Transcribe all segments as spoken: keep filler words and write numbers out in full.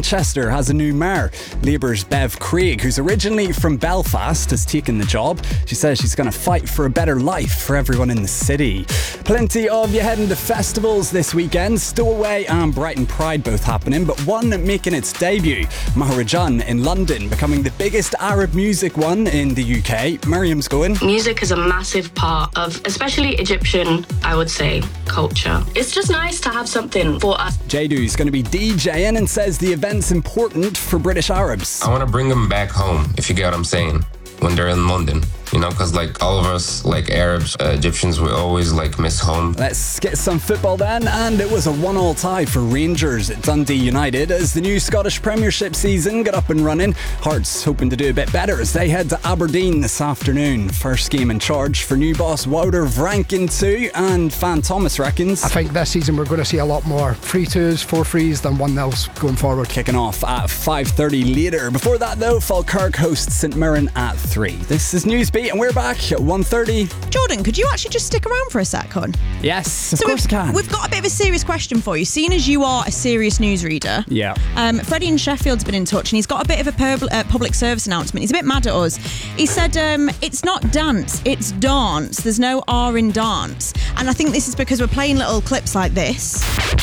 Manchester has a new mayor. Labour's Bev Craig, who's originally from Belfast, has taken the job. She says she's going to fight for a better life for everyone in the city. Plenty of you heading to festivals this weekend. Stowaway and Brighton Pride both happening, but one making its debut. Maharajan in London, becoming the biggest Arab music one in the U K. Miriam's going. Music is a massive part of, especially Egyptian, I would say, culture. It's just nice to have something for us. Jadu's going to be DJing and says the event's important for British Arabs. I want to bring them back home, if you get what I'm saying, when they're in London. You know, because like all of us, like Arabs, uh, Egyptians, we always like miss home. Let's get some football then, and it was a one-all tie for Rangers at Dundee United as the new Scottish Premiership season got up and running. Hearts hoping to do a bit better as they head to Aberdeen this afternoon. First game in charge for new boss Wouter Vranken too, and Fan Thomas reckons I think this season we're going to see a lot more three twos, four threes than one nils going forward. Kicking off at five thirty later. Before that though, Falkirk hosts St Mirren at three. This is Newsbeat and we're back at one thirty. Jordan, could you actually just stick around for a sec, hon? Yes, of so course I can. We've got a bit of a serious question for you. Seeing as you are a serious newsreader, yeah. Um, Freddie in Sheffield's been in touch and he's got a bit of a pub- uh, public service announcement. He's a bit mad at us. He said um, it's not dance, it's dance. There's no R in dance. And I think this is because we're playing little clips like this.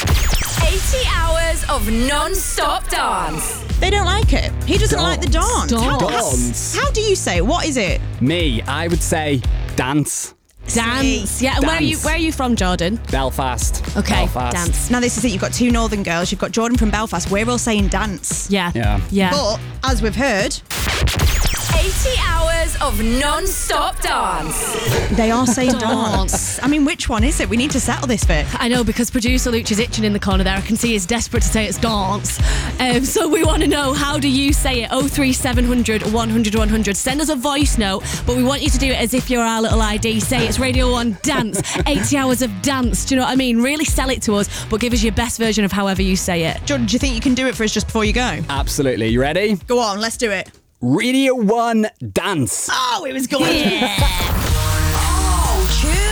eighty hours of non-stop dance. They don't like it. He doesn't Dance. like the dance. How, Dance. how do you say it? What is it? Me, I would say dance. Dance. Yeah, and where are you Dance. where are you from, Jordan? Belfast. Okay, Belfast. dance. Now this is it. You've got two northern girls. You've got Jordan from Belfast. We're all saying dance. Yeah. Yeah. Yeah. But as we've heard, eighty hours of non-stop dance. they are saying Dance. dance. I mean, which one is it? We need to settle this bit. I know, because producer Luch is itching in the corner there. I can see he's desperate to say it's dance. Um, so we want to know, how do you say it? oh three seven hundred one hundred one hundred. Send us a voice note, but we want you to do it as if you're our little I D. Say it's Radio one Dance. eighty hours of dance. Do you know what I mean? Really sell it to us, but give us your best version of however you say it. Jordan, do you think you can do it for us just before you go? Absolutely. You ready? Go on, let's do it. Radio one Dance. Oh, it was good. Yeah. Oh, tune